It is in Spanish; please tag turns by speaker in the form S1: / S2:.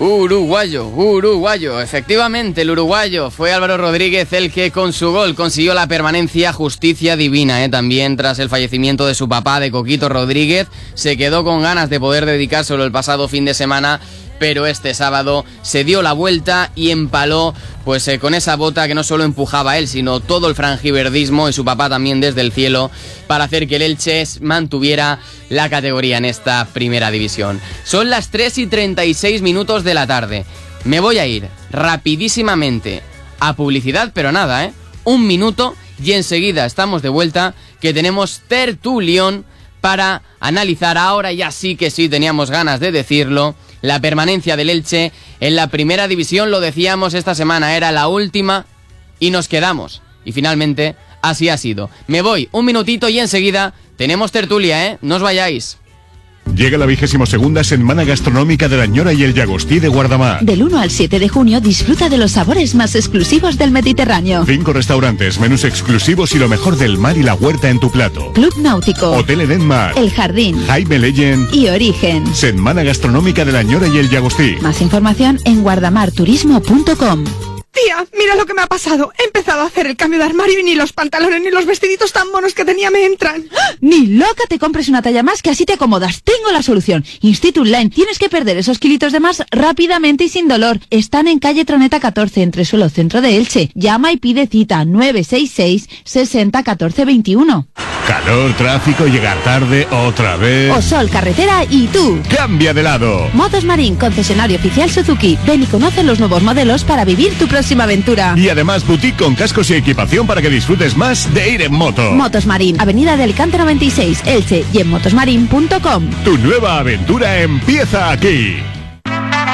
S1: Uruguayo. Efectivamente, el uruguayo fue Álvaro Rodríguez el que con su gol consiguió la permanencia. Justicia divina, también tras el fallecimiento de su papá, de Coquito Rodríguez. Se quedó con ganas de poder dedicárselo el pasado fin de semana, pero este sábado se dio la vuelta y empaló con esa bota que no solo empujaba a él, sino todo el franjiverdismo y su papá también desde el cielo, para hacer que el Elche mantuviera la categoría en esta primera división. Son las 3:36 de la tarde. Me voy a ir rapidísimamente a publicidad, pero nada, 1 minuto y enseguida estamos de vuelta, que tenemos tertulión para analizar, ahora ya sí que sí teníamos ganas de decirlo, la permanencia del Elche en la primera división. Lo decíamos esta semana, era la última y nos quedamos. Y finalmente así ha sido. Me voy 1 minutito y enseguida tenemos tertulia, no os vayáis.
S2: Llega la 22ª Setmana Gastronómica de la Ñora y el Llagostí de Guardamar.
S3: Del 1 al 7 de junio disfruta de los sabores más exclusivos del Mediterráneo.
S2: 5 restaurantes, menús exclusivos y lo mejor del mar y la huerta en tu plato.
S3: Club Náutico,
S2: Hotel Eden Mar,
S3: El Jardín,
S2: Jaime Legend
S3: y Origen.
S2: Setmana Gastronómica de la Ñora y el Llagostí.
S3: Más información en guardamarturismo.com.
S4: Tía, mira lo que me ha pasado. He empezado a hacer el cambio de armario y ni los pantalones ni los vestiditos tan monos que tenía me entran.
S3: Ni loca te compres una talla más, que así te acomodas. Tengo la solución. Institut Line. Tienes que perder esos kilitos de más rápidamente y sin dolor. Están en calle Troneta 14, Entresuelo, centro de Elche. Llama y pide cita 966 60 14 21.
S2: Calor, tráfico, llegar tarde, otra vez.
S3: O sol, carretera y tú.
S2: Cambia de lado.
S3: Motos Marín, concesionario oficial Suzuki. Ven y conoce los nuevos modelos para vivir tu próxima aventura.
S2: Y además boutique con cascos y equipación para que disfrutes más de ir en moto.
S3: Motos Marín, Avenida de Alicante 96, Elche, y en motosmarin.com.
S2: Tu nueva aventura empieza aquí.